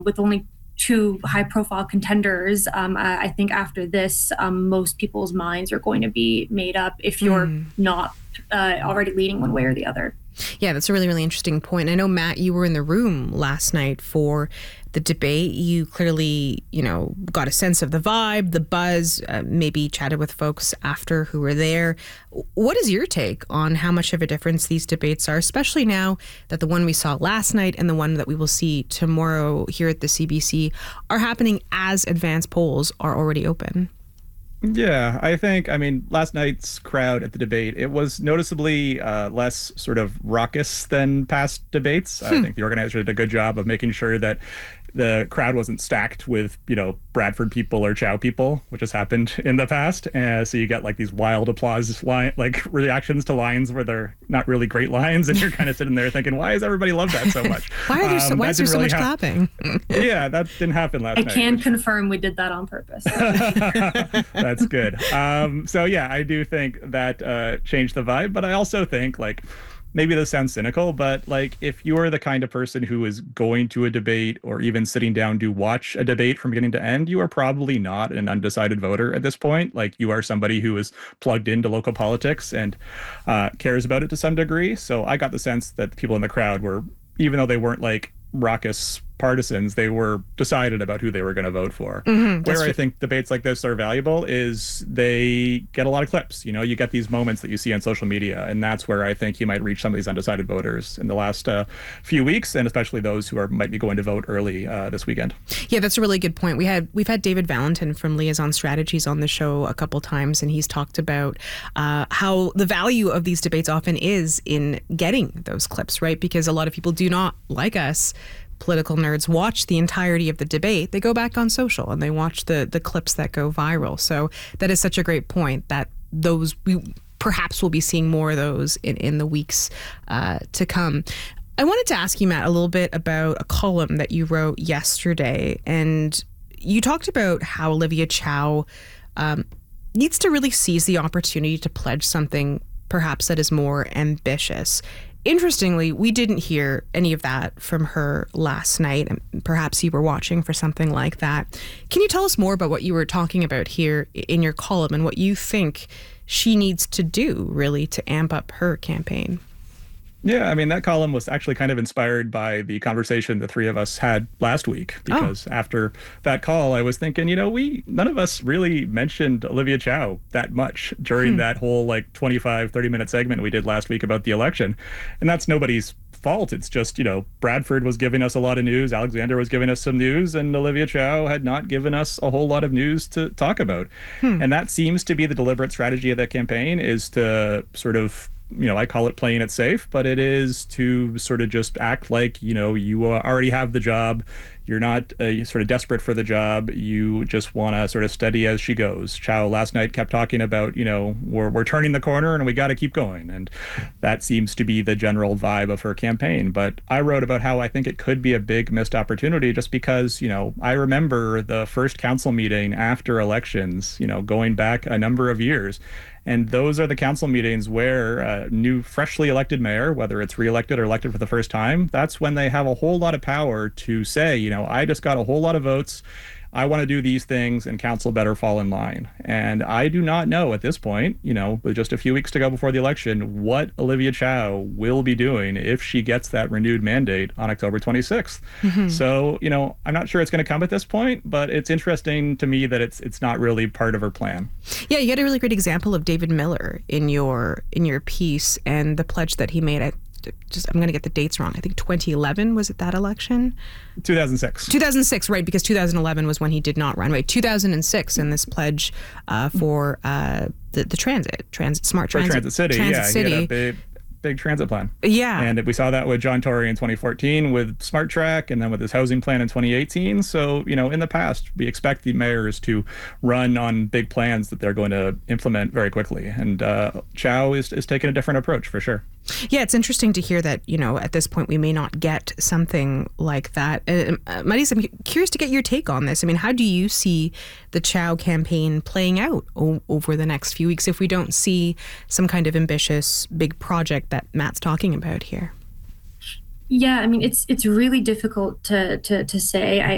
with only two high-profile contenders. I think after this, most people's minds are going to be made up if you're not already leaning one way or the other. Yeah, that's a really, really interesting point. I know, Matt, you were in the room last night for the debate. You clearly, got a sense of the vibe, the buzz, maybe chatted with folks after who were there. What is your take on how much of a difference these debates are, especially now that the one we saw last night and the one that we will see tomorrow here at the CBC are happening as advance polls are already open? Yeah, last night's crowd at the debate, it was noticeably less sort of raucous than past debates. I think the organizer did a good job of making sure that the crowd wasn't stacked with, Bradford people or Chow people, which has happened in the past. So you get like these wild applause reactions to lines where they're not really great lines. And you're kind of sitting there thinking, why does everybody love that so much? Why is there so much clapping? Yeah, that didn't happen last night. I can confirm we did that on purpose. That's good. So yeah, I do think that changed the vibe. But I also think maybe this sounds cynical, but if you are the kind of person who is going to a debate or even sitting down to watch a debate from beginning to end, you are probably not an undecided voter at this point. You are somebody who is plugged into local politics and cares about it to some degree. So I got the sense that the people in the crowd were, even though they weren't raucous partisans, they were decided about who they were going to vote for. Where I think debates like this are valuable is they get a lot of clips. You get these moments that you see on social media, and that's where I think you might reach some of these undecided voters in the last few weeks, and especially those who might be going to vote early this weekend. Yeah, that's a really good point. We've had David Valentin from Liaison Strategies on the show a couple times, and he's talked about how the value of these debates often is in getting those clips, right? Because a lot of people do not, like us, political nerds, watch the entirety of the debate. They go back on social and they watch the clips that go viral. So that is such a great point that we perhaps will be seeing more of those in the weeks to come. I wanted to ask you, Matt, a little bit about a column that you wrote yesterday. And you talked about how Olivia Chow needs to really seize the opportunity to pledge something perhaps that is more ambitious. Interestingly, we didn't hear any of that from her last night, and perhaps you were watching for something like that. Can you tell us more about what you were talking about here in your column and what you think she needs to do, really, to amp up her campaign? Yeah, that column was actually kind of inspired by the conversation the three of us had last week, because after that call, I was thinking, none of us really mentioned Olivia Chow that much during that whole 25, 30-minute segment we did last week about the election. And that's nobody's fault. It's just, Bradford was giving us a lot of news, Alexander was giving us some news, and Olivia Chow had not given us a whole lot of news to talk about. And that seems to be the deliberate strategy of the campaign, is to sort of, I call it playing it safe, but it is to sort of just act like, you already have the job. You're not sort of desperate for the job. You just want to sort of steady as she goes. Chow last night kept talking about, we're turning the corner and we got to keep going. And that seems to be the general vibe of her campaign. But I wrote about how I think it could be a big missed opportunity, just because, I remember the first council meeting after elections, going back a number of years. And those are the council meetings where a new freshly elected mayor, whether it's reelected or elected for the first time, that's when they have a whole lot of power to say, I just got a whole lot of votes. I want to do these things, and council better fall in line. And I do not know at this point, with just a few weeks to go before the election, what Olivia Chow will be doing if she gets that renewed mandate on October 26th. So, I'm not sure it's going to come at this point, but it's interesting to me that it's not really part of her plan. Yeah, you had a really great example of David Miller in your piece and the pledge that he made. I'm going to get the dates wrong. I think 2011, was it that election? 2006. 2006, right, because 2011 was when he did not run. Right, 2006, and this pledge for the smart transit. Transit City, Transit yeah. City. He had a big transit plan. Yeah. And we saw that with John Tory in 2014 with Smart Track, and then with his housing plan in 2018. So, in the past, we expect the mayors to run on big plans that they're going to implement very quickly. And Chow is taking a different approach, for sure. Yeah, it's interesting to hear that, at this point we may not get something like that. Maris, I'm curious to get your take on this. How do you see the Chow campaign playing out over the next few weeks if we don't see some kind of ambitious big project that Matt's talking about here? Yeah, it's really difficult to say.